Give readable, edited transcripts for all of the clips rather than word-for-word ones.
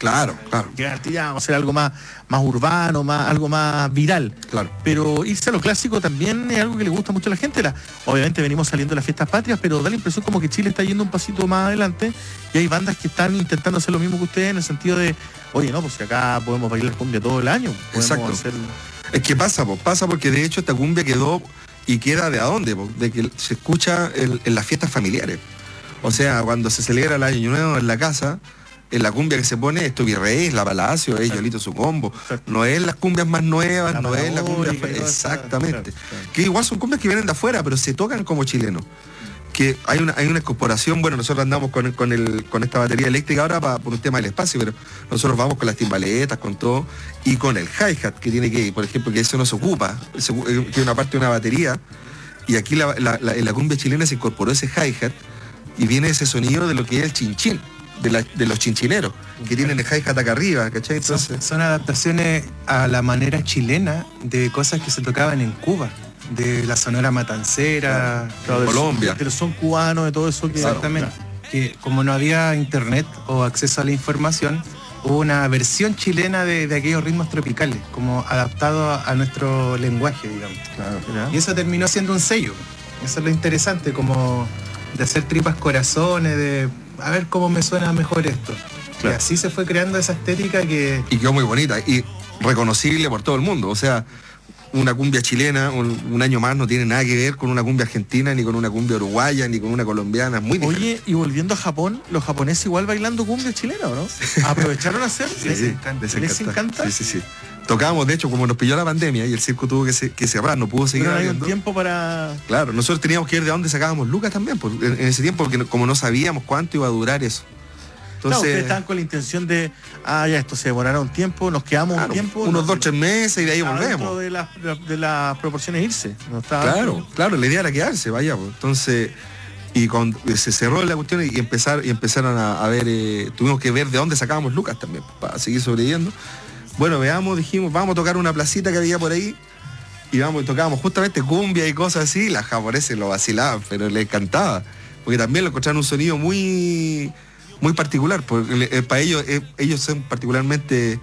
Claro. Ya vamos a hacer algo más urbano, algo más viral. Claro. Pero irse a lo clásico también es algo que le gusta mucho a la gente. Obviamente venimos saliendo de las fiestas patrias, pero da la impresión como que Chile está yendo un pasito más adelante y hay bandas que están intentando hacer lo mismo que ustedes en el sentido de, oye, no, pues si acá podemos bailar cumbia todo el año. Exacto. Es que pasa porque de hecho esta cumbia quedó y queda de a dónde, de que se escucha en las fiestas familiares. O sea, cuando se celebra el Año Nuevo en la casa, en la cumbia que se pone, esto Virrey, la Palacio, Yolito su combo. No es las cumbias más nuevas, no es la cumbia. Exactamente. Claro. Que igual son cumbias que vienen de afuera, pero se tocan como chilenos. Que hay una incorporación, bueno, nosotros andamos con esta batería eléctrica ahora por un tema del espacio, pero nosotros vamos con las timbaletas, con todo, y con el hi-hat que tiene que, por ejemplo, que eso no se ocupa, tiene una parte de una batería, y aquí en la cumbia chilena se incorporó ese hi-hat, y viene ese sonido de lo que es el chinchín, de los chinchineros, que tienen el hi-hat acá arriba, ¿cachai? Entonces, son adaptaciones a la manera chilena de cosas que se tocaban en Cuba. De la Sonora Matancera, de Colombia, del son cubano, de todo eso que... Exactamente. Que como no había internet o acceso a la información, hubo una versión chilena de aquellos ritmos tropicales, como adaptado a nuestro lenguaje, digamos. Claro. Y eso terminó siendo un sello. Eso es lo interesante, como de hacer tripas corazones, de a ver cómo me suena mejor esto. Claro. Y así se fue creando esa estética que... Y quedó muy bonita y reconocible por todo el mundo, o sea... Una cumbia chilena, un año más, no tiene nada que ver con una cumbia argentina, ni con una cumbia uruguaya, ni con una colombiana, muy diferente. Oye, y volviendo a Japón, los japoneses igual bailando cumbia chilena, ¿o no? ¿Aprovecharon a hacer? Sí, ¿Les encanta? Sí. Tocábamos, de hecho, como nos pilló la pandemia y el circo tuvo que cerrar, no pudo seguir habiendo. Pero hay un tiempo para... Claro, nosotros teníamos que ir de dónde sacábamos lucas también, en ese tiempo, porque como no sabíamos cuánto iba a durar eso. Entonces, ustedes estaban con la intención de, ya esto se demorará un tiempo, nos quedamos un tiempo. Unos 2-3 meses y de ahí volvemos. De las proporciones irse. Claro, la idea era quedarse, vaya. Pues. Entonces, y cuando se cerró la cuestión y empezaron a ver, tuvimos que ver de dónde sacábamos lucas también, para seguir sobreviviendo. Bueno, dijimos, vamos a tocar una placita que había por ahí, y tocábamos justamente cumbia y cosas así, las japoneses lo vacilaban, pero les encantaba, porque también lo encontraron un sonido muy particular, porque para ellos son particularmente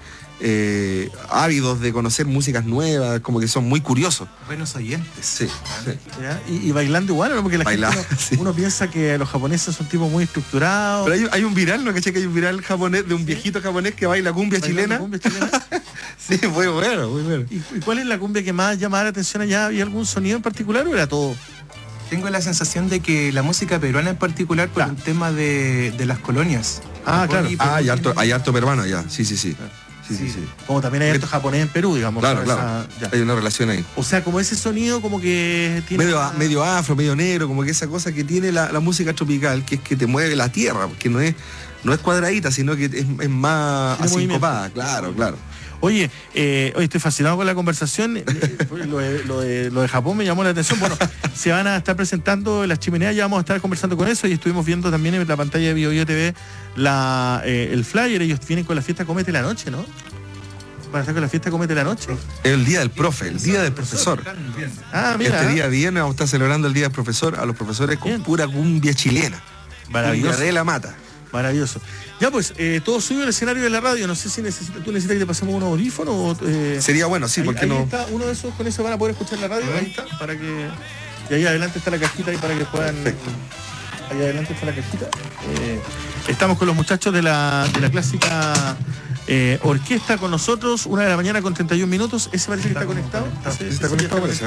ávidos de conocer músicas nuevas, como que son muy curiosos. Buenos oyentes. Sí. Y bailando igual, ¿no? Porque la gente uno piensa que los japoneses son tipos muy estructurados. Pero hay un viral, ¿no? ¿Caché que hay un viral japonés de un viejito japonés que baila cumbia chilena? Sí, muy bueno. ¿Y cuál es la cumbia que más llamaba la atención allá? ¿Había algún sonido en particular o era todo? Tengo la sensación de que la música peruana en particular por un tema de las colonias. Claro. Hay harto peruano allá. Sí. Sí. Como también hay harto japonés en Perú, digamos. Claro. Hay una relación ahí. O sea, como ese sonido como que tiene... Medio afro, medio negro, como que esa cosa que tiene la música tropical, que es que te mueve la tierra, porque no es cuadradita, sino que es más asincopada. Claro. Oye, estoy fascinado con la conversación. Lo de Japón me llamó la atención. Bueno, se van a estar presentando las chimeneas, ya vamos a estar conversando con eso y estuvimos viendo también en la pantalla de BioBio TV el flyer. Ellos vienen con la fiesta Cómete la Noche, ¿no? Van a estar con la fiesta Cómete la Noche. El día del profe, el día del profesor. Mira. Este día viernes vamos a estar celebrando el día del profesor, a los profesores con pura cumbia chilena. Maravilloso. Cumbia de la mata. Maravilloso. Ya pues, todo subió al escenario de la radio. No sé si tú necesitas que te pasemos unos audífonos. Sería bueno, sí, porque no. Ahí está uno de esos, con eso van a poder escuchar la radio. Ahí está, para que. Y ahí adelante está la cajita ahí para que puedan. Perfecto. Ahí adelante está la cajita. Estamos con los muchachos de la clásica orquesta con nosotros, 1 de la mañana con 31 minutos. Ese parece que está conectado. Está conectado, parece,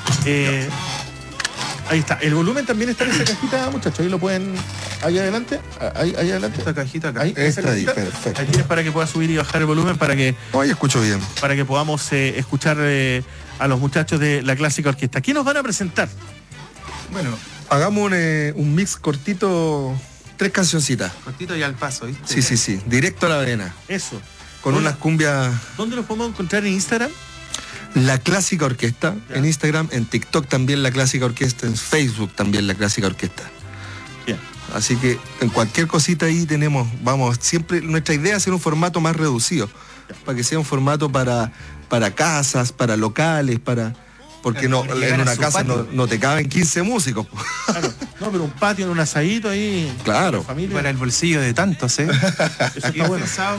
ahí está. El volumen también está en esa cajita, muchachos. Ahí lo pueden. Ahí adelante. Ahí adelante. Esta cajita acá. Ahí, ahí, perfecto. Ahí tienes para que puedas subir y bajar el volumen para que. Hoy escucho bien. Para que podamos escuchar a los muchachos de la clásica orquesta. ¿Quién nos van a presentar? Bueno, hagamos un mix cortito, 3 cancioncitas. Cortito y al paso, ¿viste? Sí. Directo a la arena. Eso. Con unas cumbias. ¿Dónde los podemos encontrar en Instagram? La Clásica Orquesta, en Instagram, en TikTok también La Clásica Orquesta, en Facebook también La Clásica Orquesta. Bien. Así que en cualquier cosita ahí siempre nuestra idea es hacer un formato más reducido, para que sea un formato para casas, para locales, porque en una casa no te caben 15 músicos. Claro. No, pero un patio en un asadito ahí. Claro. Para el bolsillo de tantos, Eso está bueno.